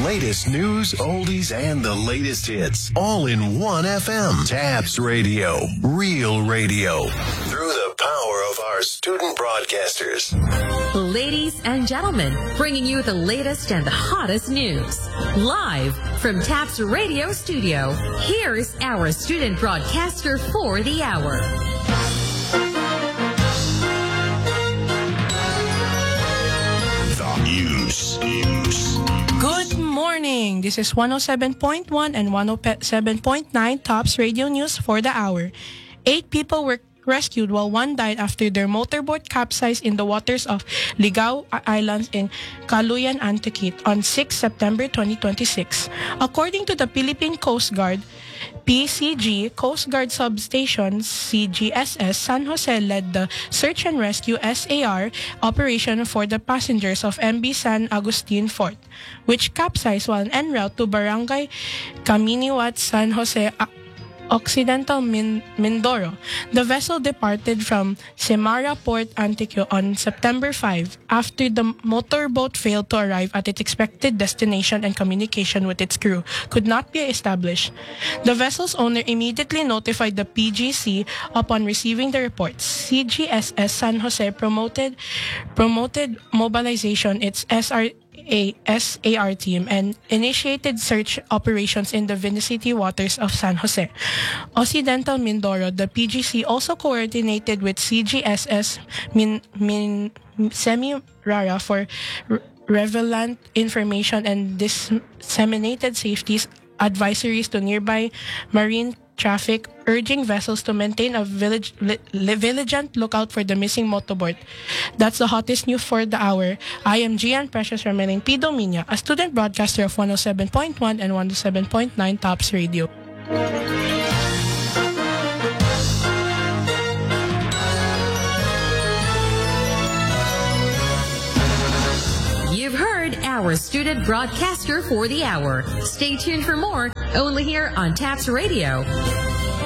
latest news, oldies, and the latest hits. All in one FM. TAPS Radio. Real radio. Through the power of our student broadcasters. Ladies and gentlemen, bringing you the latest and the hottest news. Live from TAPS Radio Studio, here's our student broadcaster for the hour. News. Good morning. This is 107.1 and 107.9 TAPS Radio News for the hour. 8 people were rescued while 1 died after their motorboat capsized in the waters of Ligao Islands in Caloyan, Antique on 6 September 2026. According to the Philippine Coast Guard, PCG Coast Guard Substation CGSS San Jose led the search and rescue SAR operation for the passengers of MV San Agustin Fort, which capsized while en route to Barangay Caminiwat, San Jose Occidental, Mindoro. The vessel departed from Semara Port Antique on September 5 after the motorboat failed to arrive at its expected destination and communication with its crew could not be established. The vessel's owner immediately notified the PGC upon receiving the reports. CGSS San Jose promoted mobilization its SAR team and initiated search operations in the vicinity waters of San Jose. Occidental Mindoro, the PGC also coordinated with CGSS Semirara for relevant information and disseminated safety advisories to nearby marine traffic, urging vessels to maintain a vigilant lookout for the missing motorboat. That's the hottest news for the hour. I am Gian Precious Ramaling P. Dominia, a student broadcaster of 107.1 and 107.9 TAPS Radio. You've heard our student broadcaster for the hour. Stay tuned for more, only here on TAPS Radio.